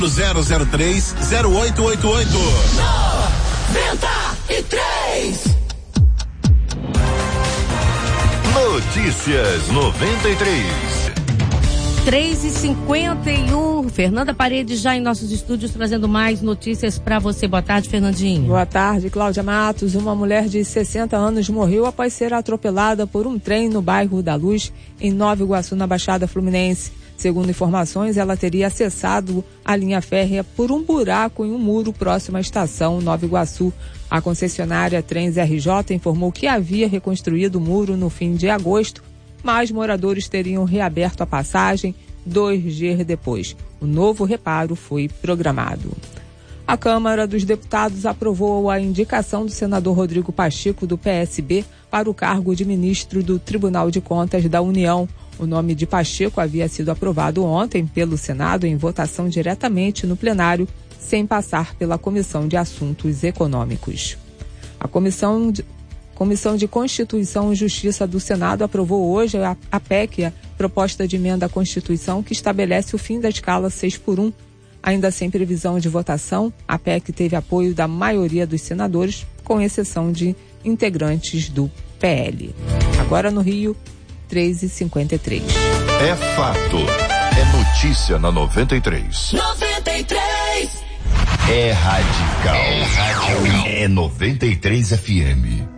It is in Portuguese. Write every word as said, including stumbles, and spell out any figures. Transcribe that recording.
zero zero três zero oito oito oito. noventa e três. Notícias noventa e três. três e cinquenta e um. Fernanda Paredes já em nossos estúdios trazendo mais notícias para você. Boa tarde, Fernandinho. Boa tarde, Cláudia Matos. Uma mulher de sessenta anos morreu após ser atropelada por um trem no bairro da Luz, em Nova Iguaçu, na Baixada Fluminense. Segundo informações, ela teria acessado a linha férrea por um buraco em um muro próximo à estação Nova Iguaçu. A concessionária Trens R J informou que havia reconstruído o muro no fim de agosto, mas moradores teriam reaberto a passagem dois dias depois. O novo reparo foi programado. A Câmara dos Deputados aprovou a indicação do senador Rodrigo Pacheco, do P S B, para o cargo de ministro do Tribunal de Contas da União. O nome de Pacheco havia sido aprovado ontem pelo Senado em votação diretamente no plenário, sem passar pela Comissão de Assuntos Econômicos. A Comissão de, Comissão de Constituição e Justiça do Senado aprovou hoje a, a P E C, a proposta de emenda à Constituição, que estabelece o fim da escala seis por um. Ainda sem previsão de votação, a P E C teve apoio da maioria dos senadores, com exceção de integrantes do P L. Agora no Rio, três e cinquenta e três. É fato. É notícia na noventa e três. noventa e três. É radical. É radical. É noventa e três F M.